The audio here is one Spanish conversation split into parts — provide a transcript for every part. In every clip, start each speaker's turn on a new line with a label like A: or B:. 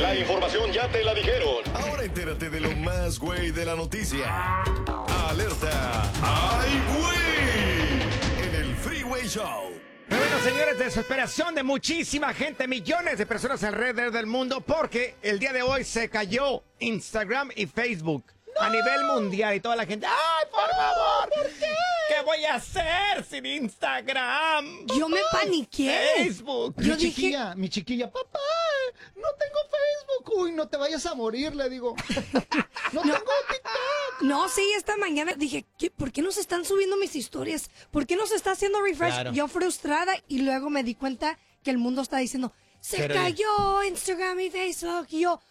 A: La información ya te la dijeron.
B: Ahora entérate de lo más güey de la noticia. ¡Alerta! ¡Ay, güey! En el Freeway Show.
C: Bueno, señores, desesperación de muchísima gente, millones de personas alrededor del mundo, porque el día de hoy se cayó Instagram y Facebook a nivel mundial y toda la gente, ¡ay, por favor! ¿Por qué? ¿Qué voy a hacer sin Instagram?
D: Yo me paniqué.
C: Facebook.
D: Yo
E: Mi chiquilla, papá, no tengo Facebook. Uy, no te vayas a morir, le digo. No tengo TikTok.
D: No, sí, esta mañana dije, ¿por qué no se están subiendo mis historias? ¿Por qué no se está haciendo refresh?
C: Claro.
D: Yo frustrada y luego me di cuenta que el mundo está diciendo, se cayó Instagram y Facebook. Y yo,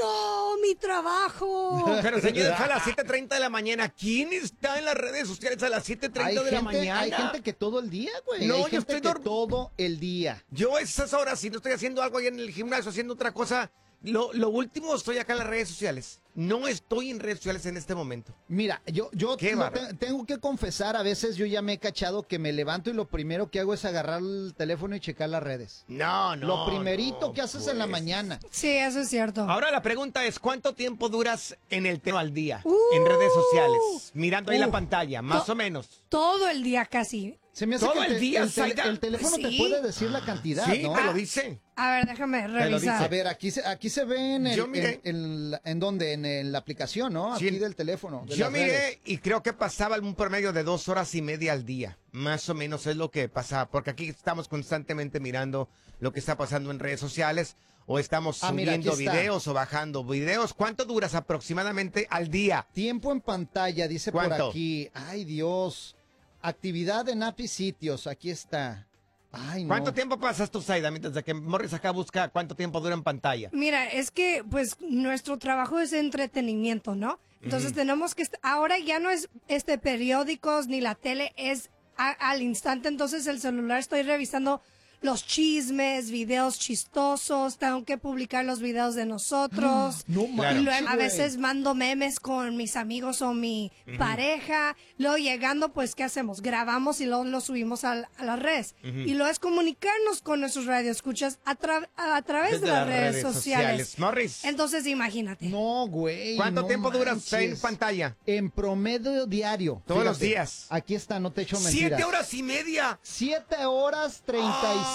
D: no, mi trabajo.
C: Pero señores, fue a las 7:30 de la mañana. ¿Quién está en las redes sociales a las 7:30 de la mañana?
E: Hay gente que todo el día, güey.
C: No,
E: hay
C: yo
E: gente
C: estoy
E: que todo el día.
C: Yo a esas horas, si no estoy haciendo algo ahí en el gimnasio, haciendo otra cosa, lo último estoy acá en las redes sociales. No estoy en redes sociales en este momento.
E: Mira, yo
C: Qué
E: tengo que confesar, a veces yo ya me he cachado que me levanto y lo primero que hago es agarrar el teléfono y checar las redes.
C: No.
E: Lo primerito que haces en la
C: pues.
E: mañana.
D: Sí, eso es cierto.
C: Ahora la pregunta es, ¿cuánto tiempo duras en el teléfono al día? En redes sociales, mirando ahí la pantalla, más o menos.
D: Todo el día casi.
E: Se me hace
C: Todo
E: que
C: el día,
E: el
C: Zaida.
E: teléfono te
D: Sí.
E: puede decir la cantidad,
C: Sí,
E: ¿no?
C: te lo dice.
D: A ver, déjame
E: Te lo dice.
D: revisar.
E: A ver, aquí se ve
C: Yo miré.
E: ¿en dónde? En la aplicación, ¿no?
C: Sí.
E: Aquí del teléfono. de
C: Yo
E: las
C: miré
E: redes.
C: y creo que pasaba un promedio de 2 horas y media al día. Más o menos es lo que pasaba. Porque aquí estamos constantemente mirando lo que está pasando en redes sociales. O estamos
E: Mira,
C: subiendo
E: aquí está.
C: videos o bajando videos. ¿Cuánto duras aproximadamente al día?
E: Tiempo en pantalla, dice
C: ¿Cuánto?
E: por aquí. Ay, Dios. Actividad en app y sitios. Aquí está. Ay, no.
C: ¿Cuánto tiempo pasas tú, Zaida, mientras de que Morris acá busca cuánto tiempo dura en pantalla?
D: Mira, es que pues nuestro trabajo es entretenimiento, ¿no? Entonces tenemos que ahora ya no es periódicos ni la tele, es al instante. Entonces el celular estoy revisando los chismes, videos chistosos, tengo que publicar los videos de nosotros.
E: No
D: Y
E: manches,
D: luego a
E: güey.
D: veces mando memes con mis amigos o mi pareja. Luego llegando, pues, ¿qué hacemos? Grabamos y luego lo subimos a las redes. Y luego es comunicarnos con nuestros radioescuchas a través
C: Desde
D: de las redes sociales.
C: Morris,
D: Entonces, imagínate.
E: No, güey.
C: ¿cuánto
E: no
C: tiempo duras en
E: manches.
C: pantalla?
E: En promedio diario.
C: Todos los días.
E: Aquí está, no te echo mentiras.
C: 7 horas y media.
E: 7 horas 36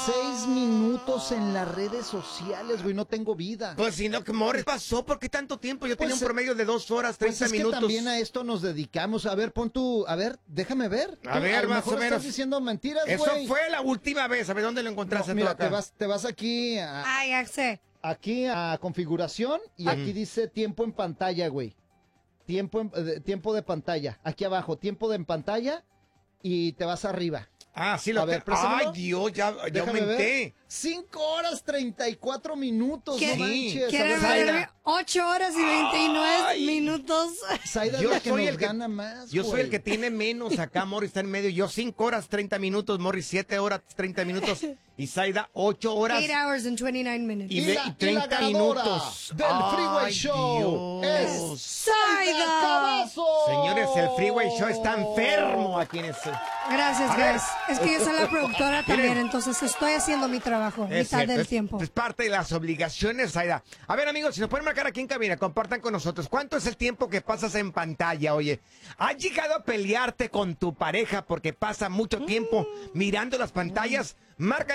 E: minutos en las redes sociales, güey. No tengo vida.
C: Pues si no, que Morris pasó, ¿por qué tanto tiempo? Yo tenía un promedio de 2 horas, 30
E: Pues es
C: minutos.
E: que también a esto nos dedicamos. A ver, a ver, déjame ver.
C: A
E: Tú,
C: ver,
E: lo
C: más
E: mejor
C: o menos.
E: Estás diciendo mentiras,
C: Eso
E: güey.
C: fue la última vez. A ver, ¿dónde lo encontraste
E: No,
C: tú
E: mira,
C: acá?
E: te vas aquí
D: Ay, ya sé.
E: a configuración y aquí dice tiempo en pantalla, güey. Tiempo de pantalla. Aquí abajo, tiempo de en pantalla y te vas arriba.
C: Ah, sí, lo
E: A ver,
C: Ay,
E: préstamelo.
C: Dios, ya
E: Déjame
C: aumenté.
E: ver. 5 horas 34 minutos,
D: ¿Qué?
E: no manches.
D: ¿Quieres
E: A ver,
D: verme? 8 horas y 29 minutos.
E: Zaida es
C: Yo
E: la que
C: soy
E: nos
C: el que-
E: gana más,
C: Yo soy
E: güey.
C: el que tiene menos acá, Morris está en medio. Yo 5 horas 30 minutos, Morris 7 horas 30 minutos y Zaida 8 horas
D: 8 hours and 29 minutes.
C: y,
E: Y la
C: 30
E: ganadora
C: minutos.
E: del Freeway
C: Ay,
E: Show
C: Dios.
E: es Zaida Cavazo.
C: Señores, el Freeway Show está enfermo aquí en ese.
D: Gracias,
C: A ver.
D: guys. Es que yo soy la productora también, entonces estoy haciendo mi trabajo,
C: Es
D: mitad
C: cierto,
D: del tiempo.
C: Es parte de las obligaciones, Zaida. A ver, amigos, si nos pueden marcar aquí en cabina, compartan con nosotros. ¿Cuánto es el tiempo que pasas en pantalla? Oye, ¿has llegado a pelearte con tu pareja porque pasa mucho tiempo mirando las pantallas? Marca